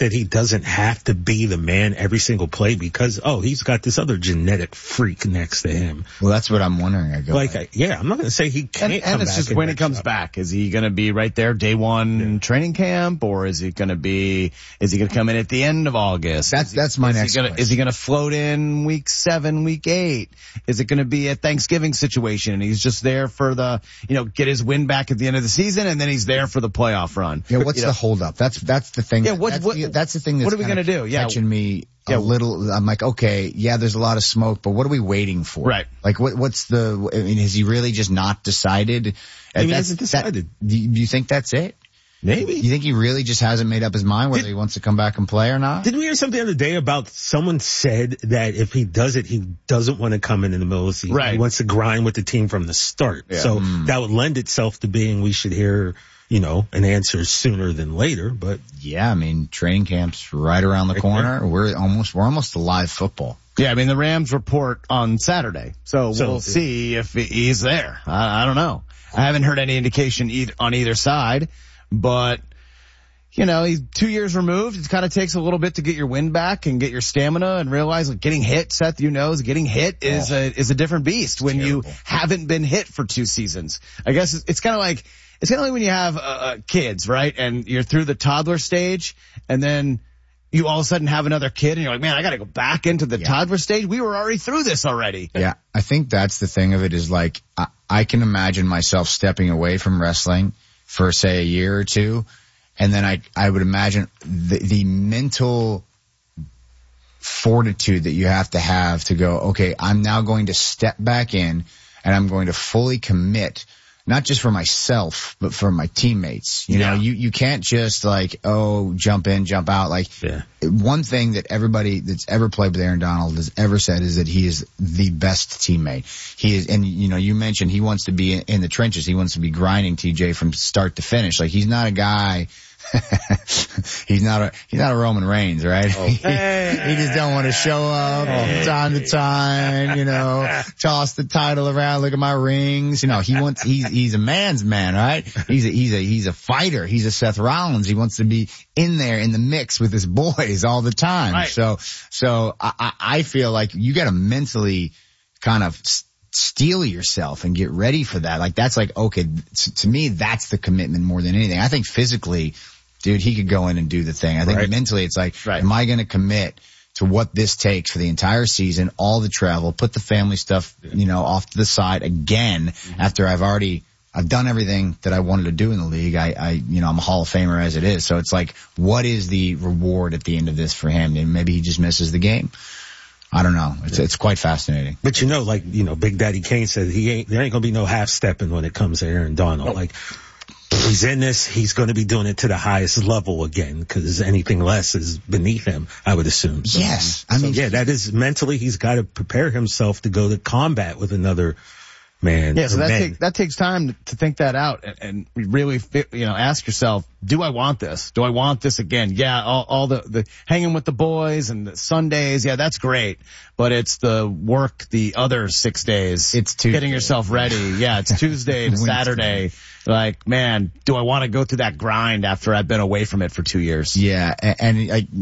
that he doesn't have to be the man every single play because, he's got this other genetic freak next to him. Well, that's what I'm wondering. I'm not going to say he can't come back. And it's just when he comes back. Is he going to be right there day one training camp, or is he going to come in at the end of August? That's my next question. Is he going to float in week 7, week 8? Is it going to be a Thanksgiving situation and he's just there for get his win back at the end of the season and then he's there for the playoff run? Yeah, what's the holdup? That's the thing. Yeah, that's the thing that's what are we going to do? Catching me a little. I'm like, okay, yeah, there's a lot of smoke, but what are we waiting for? Right. Like, has he really just not decided? He hasn't decided. Do you think that's it? Maybe. You think he really just hasn't made up his mind whether he wants to come back and play or not? Didn't we hear something the other day about someone said that if he does it, he doesn't want to come in the middle of the season. Right. He wants to grind with the team from the start. Yeah. So that would lend itself to being we should hear, an answer sooner than later. But yeah, I mean, training camp's right around the corner. We're almost to live football. Yeah, I mean, the Rams report on Saturday, so we'll see if he's there. I don't know. I haven't heard any indication on either side, but he's 2 years removed. It kind of takes a little bit to get your wind back and get your stamina and realize getting hit, Seth, getting hit is a different beast when you haven't been hit for 2 seasons. I guess it's kind of like when you have kids, right? And you're through the toddler stage and then you all of a sudden have another kid and you're like, man, I got to go back into the toddler stage. We were already through this already. Yeah. I think that's the thing of it is I can imagine myself stepping away from wrestling for say a year or two. And then I would imagine the mental fortitude that you have to go, okay, I'm now going to step back in and I'm going to fully commit, not just for myself, but for my teammates. You can't just jump in, jump out. One thing that everybody that's ever played with Aaron Donald has ever said is that he is the best teammate. He is, and you mentioned he wants to be in the trenches. He wants to be grinding TJ from start to finish. He's not a guy. He's not a Roman Reigns, right? Oh. He just don't want to show up time to time, toss the title around, look at my rings. He's a man's man, right? He's a fighter. He's a Seth Rollins. He wants to be in there in the mix with his boys all the time. Right. So I feel like you got to mentally kind of steel yourself and get ready for that. That's okay, to me, that's the commitment more than anything. I think physically, dude, he could go in and do the thing. I think mentally it's am I going to commit to what this takes for the entire season, all the travel, put the family stuff, off to the side again after I've done everything that I wanted to do in the league. I'm a Hall of Famer as it is. So it's what is the reward at the end of this for him? And maybe he just misses the game. I don't know. It's quite fascinating. But Big Daddy Kane said there ain't going to be no half stepping when it comes to Aaron Donald. He's in this, he's going to be doing it to the highest level again because anything less is beneath him, I would assume. So, yes. That is mentally, he's got to prepare himself to go to combat with another man. Yeah, so that takes time to think that out and really, ask yourself, do I want this? Do I want this again? Yeah, all the hanging with the boys and the Sundays. Yeah, that's great. But it's the work the other 6 days. It's Tuesday. Getting yourself ready. Yeah, it's Tuesday to Saturday. Man, do I want to go through that grind after I've been away from it for 2 years? Yeah, and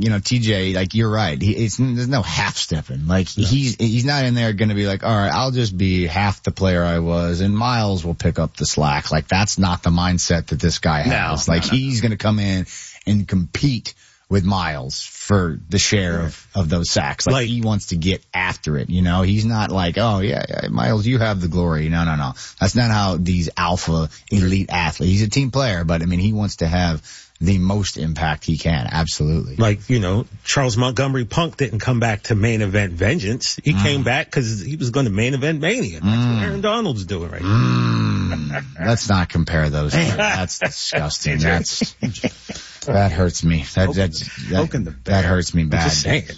TJ, you're right. There's no half stepping. He's not in there going to be all right, I'll just be half the player I was, and Miles will pick up the slack. That's not the mindset that this guy has. He's going to come in and compete with Miles for the share of those sacks. He wants to get after it, He's not Miles, you have the glory. No. That's not how these alpha elite athletes. He's a team player, but he wants to have the most impact he can. Absolutely. Charles Montgomery Punk didn't come back to main event vengeance. He came back because he was going to main event Mania. That's what Aaron Donald's doing right now. Let's not compare those two. That's disgusting. That hurts me. That hurts me bad. Just saying.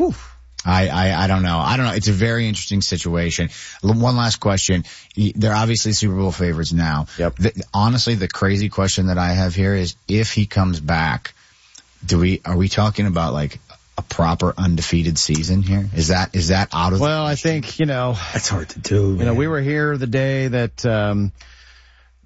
I don't know. It's a very interesting situation. One last question. They're obviously Super Bowl favorites now. Yep. Honestly, the crazy question that I have here is if he comes back, are we talking about a proper undefeated season here? Is that out of the Well, I think, that's hard to do. We were here the day that Teron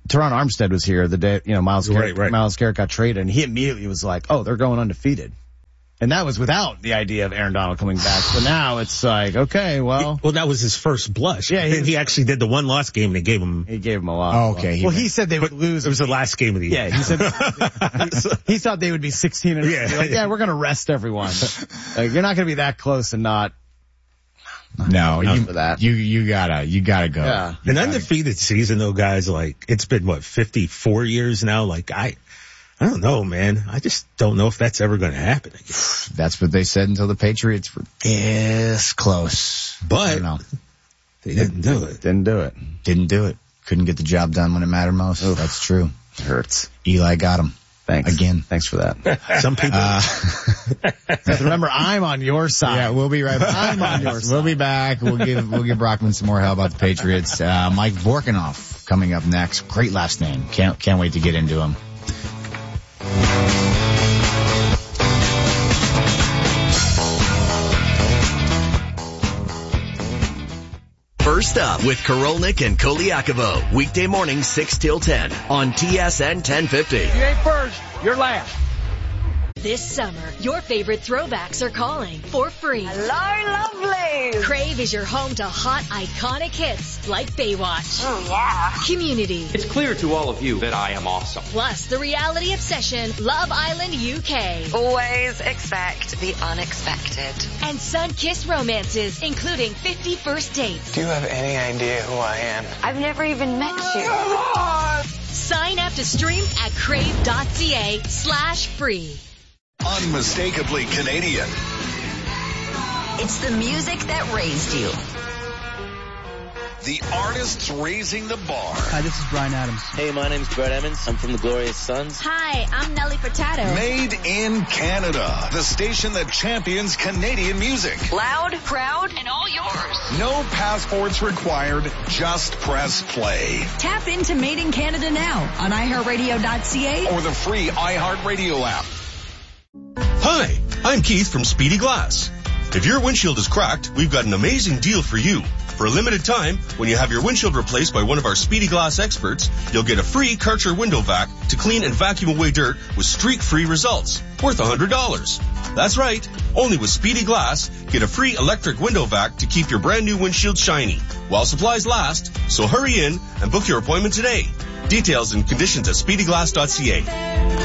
Armstead was here, the day, Myles Garrett got traded, and he immediately was like, oh, they're going undefeated. And that was without the idea of Aaron Donald coming back. So now it's like, okay, well. Well, that was his first blush. Yeah, he actually did the one loss game and they gave him. He gave him a lot. Oh, okay. He said they would lose. It was the last game of the year. Yeah, he said he thought they would be 16 and yeah, we're going to rest everyone. Like, you're not going to be that close and not. No, for that. You gotta go. Yeah. An undefeated season though, guys, like, it's been 54 years now? Like, I don't know, man. I just don't know if that's ever going to happen again. That's what they said until the Patriots were this close. But they didn't do it. Didn't do it. Couldn't get the job done when it mattered most. Oof. That's true. It hurts. Eli got him. Thanks. Again. Thanks for that. Some people. Remember, I'm on your side. Yeah, we'll be right back. I'm on your side. We'll be back. We'll give Brockman some more help about the Patriots. Mike Vorkunov coming up next. Great last name. Can't wait to get into him. First up with Korolnik and Koliakovo. Weekday morning 6 till 10 on TSN 1050. You ain't first, you're last. This summer, your favorite throwbacks are calling for free. Hello, lovely. Crave is your home to hot, iconic hits like Baywatch. Oh, yeah. Community. It's clear to all of you that I am awesome. Plus the reality obsession, Love Island UK. Always expect the unexpected. And sun-kissed romances, including 50 First Dates. Do you have any idea who I am? I've never even met you. Sign up to stream at crave.ca/free. Unmistakably Canadian. It's the music that raised you. The artists raising the bar. Hi, this is Bryan Adams. Hey, my name's Brett Emmons. I'm from the Glorious Sons. Hi, I'm Nelly Furtado. Made in Canada. The station that champions Canadian music. Loud, proud, and all yours. No passports required. Just press play. Tap into Made in Canada now on iHeartRadio.ca or the free iHeartRadio app. Hi, I'm Keith from Speedy Glass. If your windshield is cracked, we've got an amazing deal for you. For a limited time, when you have your windshield replaced by one of our Speedy Glass experts, you'll get a free Karcher window vac to clean and vacuum away dirt with streak-free results, worth $100. That's right. Only with Speedy Glass, get a free electric window vac to keep your brand new windshield shiny while supplies last. So hurry in and book your appointment today. Details and conditions at speedyglass.ca.